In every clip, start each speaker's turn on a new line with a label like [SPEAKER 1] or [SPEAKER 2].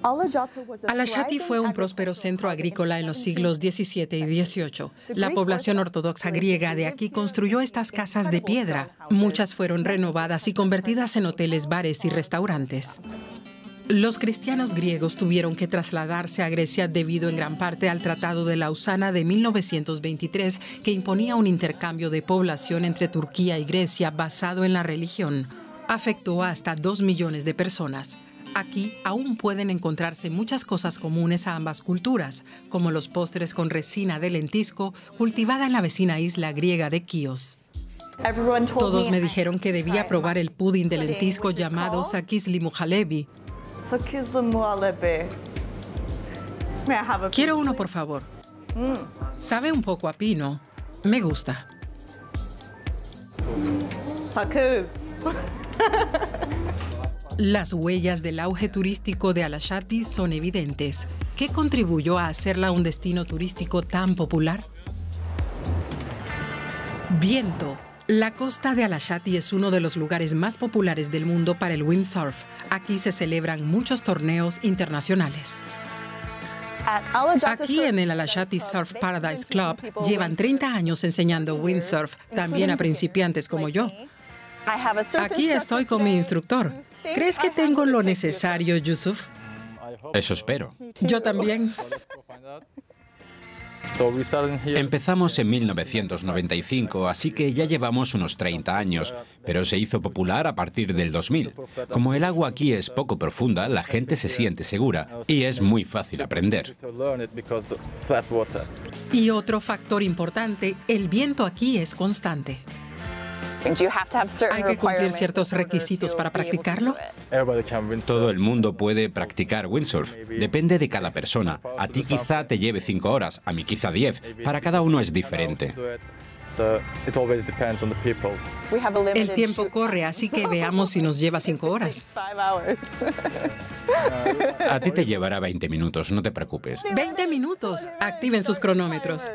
[SPEAKER 1] Alashati fue un próspero centro agrícola en los siglos XVII y XVIII. La población ortodoxa griega de aquí construyó estas casas de piedra. Muchas fueron renovadas y convertidas en hoteles, bares y restaurantes. Los cristianos griegos tuvieron que trasladarse a Grecia debido en gran parte al Tratado de Lausana de 1923, que imponía un intercambio de población entre Turquía y Grecia basado en la religión. Afectó a hasta 2 millones de personas. Aquí aún pueden encontrarse muchas cosas comunes a ambas culturas, como los postres con resina de lentisco cultivada en la vecina isla griega de Kíos. Todos me dijeron que debía probar el pudín de lentisco llamado sakisli muhallebi. Quiero uno, por favor. Sabe un poco a pino. Me gusta. Las huellas del auge turístico de Alashati son evidentes. ¿Qué contribuyó a hacerla un destino turístico tan popular? Viento. La costa de Alashati es uno de los lugares más populares del mundo para el windsurf. Aquí se celebran muchos torneos internacionales. Aquí en el Alashati Surf Paradise Club llevan 30 años enseñando windsurf, también a principiantes como yo. Aquí estoy con mi instructor. ¿Crees que tengo lo necesario, Yusuf?
[SPEAKER 2] Eso espero.
[SPEAKER 1] Yo también.
[SPEAKER 2] Empezamos en 1995, así que ya llevamos unos 30 años, pero se hizo popular a partir del 2000. Como el agua aquí es poco profunda, la gente se siente segura y es muy fácil aprender.
[SPEAKER 1] Y otro factor importante, el viento aquí es constante. ¿Hay que cumplir ciertos requisitos para practicarlo?
[SPEAKER 2] Todo el mundo puede practicar windsurf. Depende de cada persona. A ti quizá te lleve 5 horas, a mí quizá 10. Para cada uno es diferente.
[SPEAKER 1] El tiempo corre, así que veamos si nos lleva 5 horas.
[SPEAKER 2] A ti te llevará 20 minutos, no te preocupes.
[SPEAKER 1] ¡20 minutos! Activen sus cronómetros.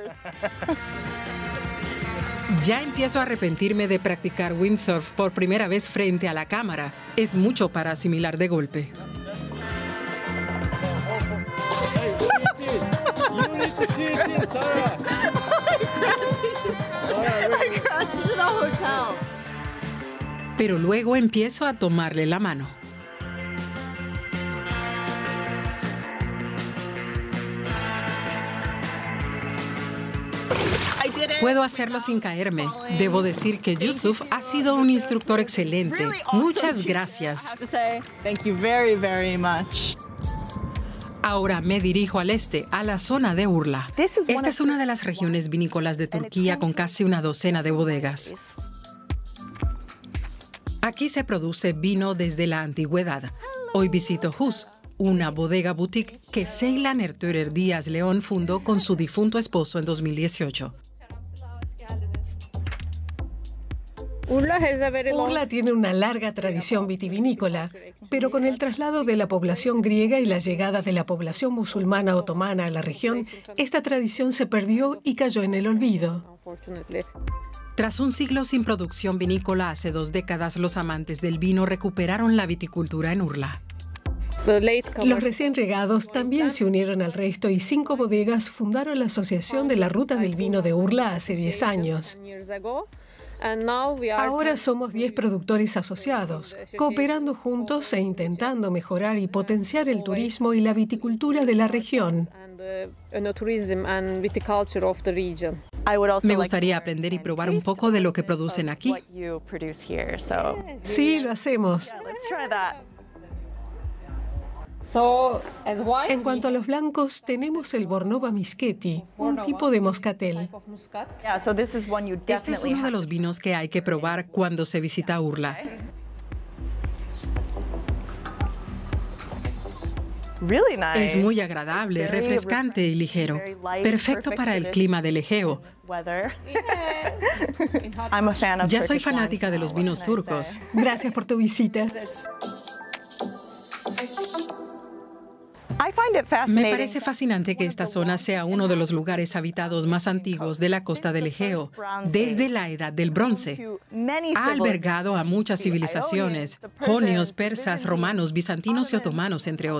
[SPEAKER 1] Ya empiezo a arrepentirme de practicar windsurf por primera vez frente a la cámara. Es mucho para asimilar de golpe. Pero luego empiezo a tomarle la mano. Puedo hacerlo sin caerme. Debo decir que Yusuf ha sido un instructor excelente. Muchas gracias. Ahora me dirijo al este, a la zona de Urla. Esta es una de las regiones vinícolas de Turquía con casi una docena de bodegas. Aquí se produce vino desde la antigüedad. Hoy visito Hus, una bodega boutique que Ceylan Ertuğrul Díaz León fundó con su difunto esposo en 2018.
[SPEAKER 3] Urla tiene una larga tradición vitivinícola, pero con el traslado de la población griega y la llegada de la población musulmana otomana a la región, esta tradición se perdió y cayó en el olvido.
[SPEAKER 1] Tras un siglo sin producción vinícola, hace 2 décadas los amantes del vino recuperaron la viticultura en Urla.
[SPEAKER 3] Los recién llegados también se unieron al resto y 5 bodegas fundaron la Asociación de la Ruta del Vino de Urla hace 10 años. Ahora somos 10 productores asociados, cooperando juntos e intentando mejorar y potenciar el turismo y la viticultura de la región.
[SPEAKER 1] Me gustaría aprender y probar un poco de lo que producen aquí.
[SPEAKER 3] Sí, lo hacemos. En cuanto a los blancos, tenemos el Bornova Mischetti, un tipo de moscatel.
[SPEAKER 1] Este es uno de los vinos que hay que probar cuando se visita Urla. Es muy agradable, refrescante y ligero. Perfecto para el clima del Egeo. Ya soy fanática de los vinos turcos.
[SPEAKER 3] Gracias por tu visita.
[SPEAKER 1] Me parece fascinante que esta zona sea uno de los lugares habitados más antiguos de la costa del Egeo, desde la Edad del Bronce. Ha albergado a muchas civilizaciones, jonios, persas, romanos, bizantinos y otomanos, entre otros.